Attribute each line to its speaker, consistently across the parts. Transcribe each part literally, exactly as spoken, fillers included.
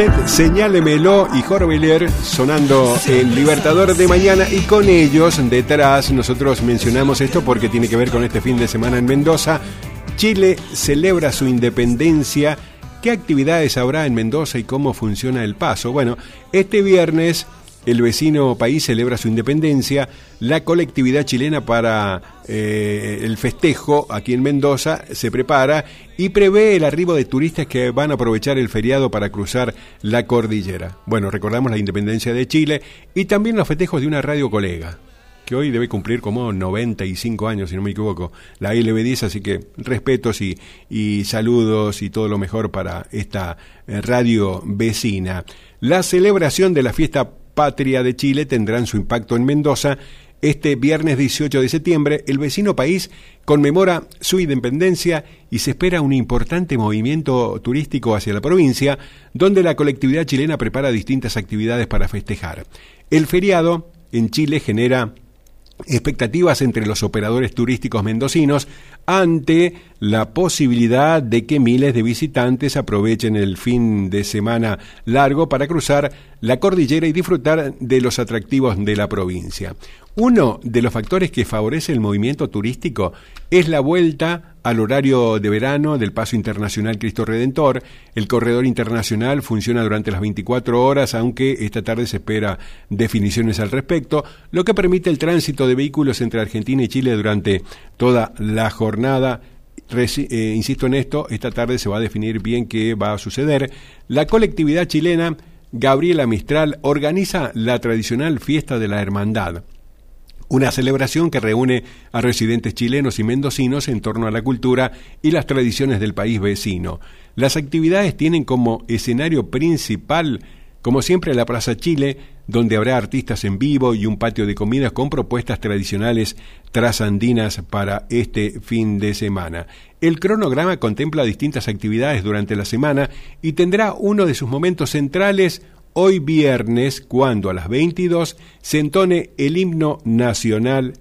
Speaker 1: Usted señálemelo y Jorvelier sonando en Libertador de mañana, y con ellos detrás nosotros mencionamos esto porque tiene que ver con este fin de semana en Mendoza. Chile celebra su independencia. ¿Qué actividades habrá en Mendoza y cómo funciona el paso? Bueno, este viernes el vecino país celebra su independencia. La colectividad chilena para eh, el festejo aquí en Mendoza se prepara y prevé el arribo de turistas que van a aprovechar el feriado para cruzar la cordillera. Bueno, recordamos la independencia de Chile y también los festejos de una radio colega, que hoy debe cumplir como noventa y cinco años, si no me equivoco, la L B diez, así que respetos y, y saludos y todo lo mejor para esta radio vecina. La celebración de la fiesta patria de Chile tendrán su impacto en Mendoza. Este viernes dieciocho de septiembre, el vecino país conmemora su independencia y se espera un importante movimiento turístico hacia la provincia, donde la colectividad chilena prepara distintas actividades para festejar. El feriado en Chile genera expectativas entre los operadores turísticos mendocinos ante la posibilidad de que miles de visitantes aprovechen el fin de semana largo para cruzar la cordillera y disfrutar de los atractivos de la provincia. Uno de los factores que favorece el movimiento turístico es la vuelta al horario de verano del Paso Internacional Cristo Redentor. El corredor internacional funciona durante las veinticuatro horas, aunque esta tarde se espera definiciones al respecto, lo que permite el tránsito de vehículos entre Argentina y Chile durante toda la jornada. Reci- eh, insisto en esto, esta tarde se va a definir bien qué va a suceder. La colectividad chilena Gabriela Mistral organiza la tradicional Fiesta de la Hermandad, una celebración que reúne a residentes chilenos y mendocinos en torno a la cultura y las tradiciones del país vecino. Las actividades tienen como escenario principal, como siempre, la Plaza Chile, donde habrá artistas en vivo y un patio de comidas con propuestas tradicionales trasandinas para este fin de semana. El cronograma contempla distintas actividades durante la semana y tendrá uno de sus momentos centrales hoy viernes, cuando a las veintidós se entone el himno nacional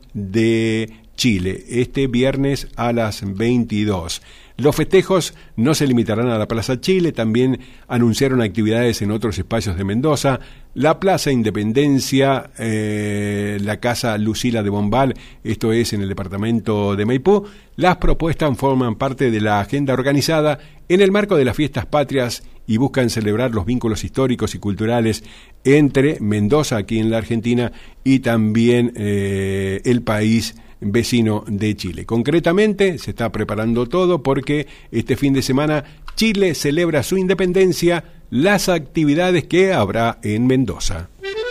Speaker 1: de Chile, este viernes a las veintidós. Los festejos no se limitarán a la Plaza Chile, también anunciaron actividades en otros espacios de Mendoza, la Plaza Independencia, eh, la Casa Lucila de Bombal, esto es en el departamento de Maipú. Las propuestas forman parte de la agenda organizada en el marco de las fiestas patrias y buscan celebrar los vínculos históricos y culturales entre Mendoza, aquí en la Argentina, y también eh, el país vecino de Chile. Concretamente, se está preparando todo porque este fin de semana Chile celebra su independencia, las actividades que habrá en Mendoza.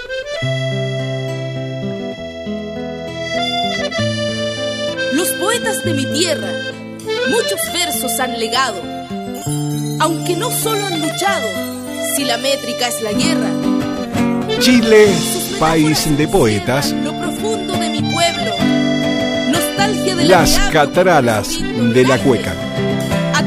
Speaker 2: Los poetas de mi tierra muchos versos han legado, aunque no solo han luchado, si la métrica es la guerra.
Speaker 1: Chile, país de poetas.
Speaker 2: Lo profundo de mi pueblo. De
Speaker 1: las catralas de la cueca.